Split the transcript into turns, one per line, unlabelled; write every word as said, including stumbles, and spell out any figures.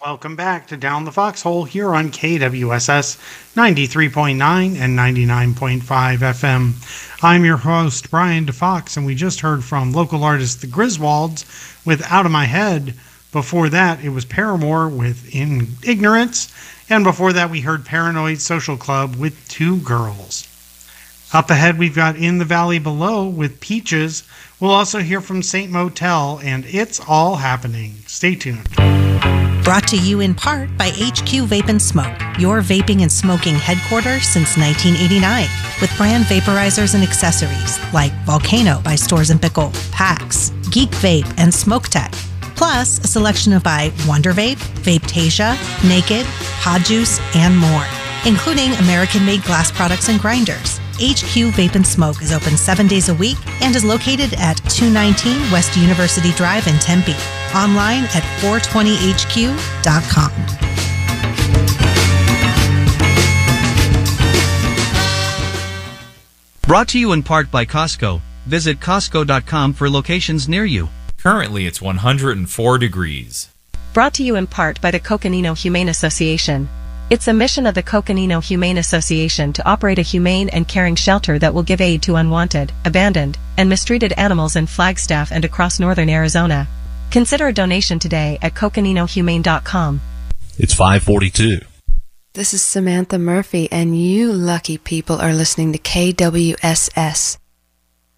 Welcome back to Down the Foxhole here on K W S S ninety-three point nine and ninety-nine point five F M. I'm your host, Brian DeFox, and we just heard from local artist The Griswolds with Out of My Head. Before that, it was Paramore with In Ignorance, and before that, we heard Paranoid Social Club with Two Girls. Up ahead, we've got In the Valley Below with Peaches. We'll also hear from Saint Motel and It's All Happening. Stay tuned.
Brought to you in part by H Q Vape and Smoke, your vaping and smoking headquarters since nineteen eighty-nine, with brand vaporizers and accessories like Volcano by Stores and Pickle, Pax, Geek Vape, and Smoke Tech. Plus, a selection of by Wonder Vape, Vapetasia, Naked, Pod Juice, and more, including American-made glass products and grinders. H Q Vape and Smoke is open seven days a week and is located at two nineteen West University Drive in Tempe. Online at four twenty H Q dot com.
Brought to you in part by Costco. Visit Costco dot com for locations near you.
Currently, it's one hundred four degrees.
Brought to you in part by the Coconino Humane Association. It's a mission of the Coconino Humane Association to operate a humane and caring shelter that will give aid to unwanted, abandoned, and mistreated animals in Flagstaff and across northern Arizona. Consider a donation today at coconino humane dot com.
It's five forty-two.
This is Samantha Murphy, and you lucky people are listening to K W S S.